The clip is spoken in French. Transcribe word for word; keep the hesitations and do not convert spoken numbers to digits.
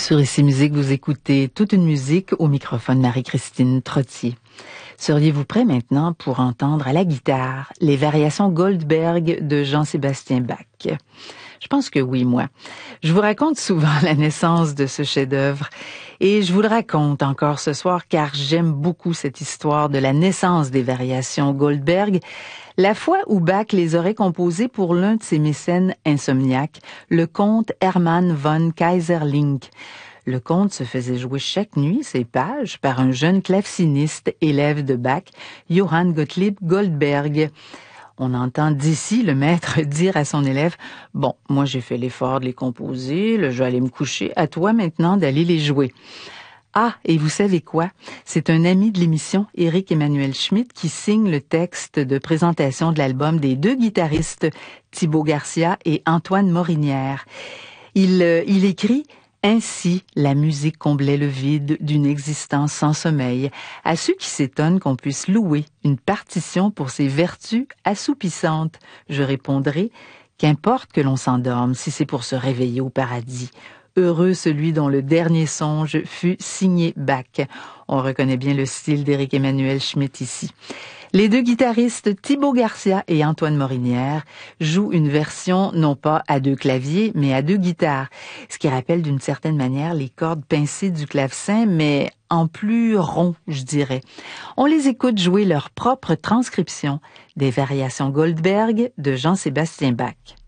Sur Ici Musique, vous écoutez toute une musique au microphone Marie-Christine Trottier. Seriez-vous prêt maintenant pour entendre à la guitare les variations Goldberg de Jean-Sébastien Bach? Je pense que oui, moi. Je vous raconte souvent la naissance de ce chef-d'œuvre et je vous le raconte encore ce soir car j'aime beaucoup cette histoire de la naissance des variations Goldberg, la fois où Bach les aurait composées pour l'un de ses mécènes insomniaques, le comte Hermann von Keyserlingk. Le comte se faisait jouer chaque nuit ses pages par un jeune claveciniste, élève de Bach, Johann Gottlieb Goldberg. On entend d'ici le maître dire à son élève « Bon, moi j'ai fait l'effort de les composer, là, je vais aller me coucher, à toi maintenant d'aller les jouer. » Ah, et vous savez quoi? C'est un ami de l'émission, Éric Emmanuel Schmitt, qui signe le texte de présentation de l'album des deux guitaristes, Thibaut Garcia et Antoine Morinière. Il, euh, il écrit « Ainsi, la musique comblait le vide d'une existence sans sommeil. À ceux qui s'étonnent qu'on puisse louer une partition pour ses vertus assoupissantes, je répondrai « Qu'importe que l'on s'endorme si c'est pour se réveiller au paradis. » Heureux celui dont le dernier songe fut signé Bach. On reconnaît bien le style d'Éric Emmanuel Schmitt ici. Les deux guitaristes Thibaut Garcia et Antoine Morinière jouent une version non pas à deux claviers, mais à deux guitares, ce qui rappelle d'une certaine manière les cordes pincées du clavecin, mais en plus rond, je dirais. On les écoute jouer leur propre transcription des variations Goldberg de Jean-Sébastien Bach.